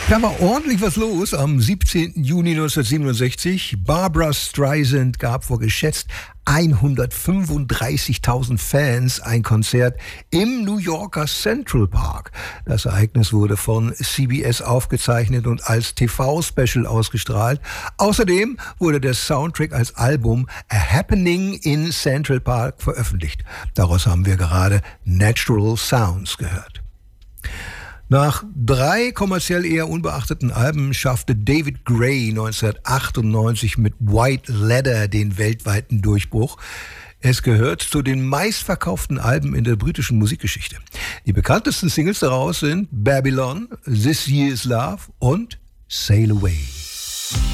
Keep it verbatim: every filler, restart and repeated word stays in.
Da war ordentlich was los am siebzehnten Juni neunzehnhundertsiebenundsechzig. Barbra Streisand gab vor geschätzt hundertfünfunddreißigtausend Fans ein Konzert im New Yorker Central Park. Das Ereignis wurde von C B S aufgezeichnet und als T V-Special ausgestrahlt. Außerdem wurde der Soundtrack als Album A Happening in Central Park veröffentlicht. Daraus haben wir gerade Natural Sounds gehört. Nach drei kommerziell eher unbeachteten Alben schaffte David Gray neunzehnhundertachtundneunzig mit White Leather den weltweiten Durchbruch. Es gehört zu den meistverkauften Alben in der britischen Musikgeschichte. Die bekanntesten Singles daraus sind Babylon, This Year's Love und Sail Away.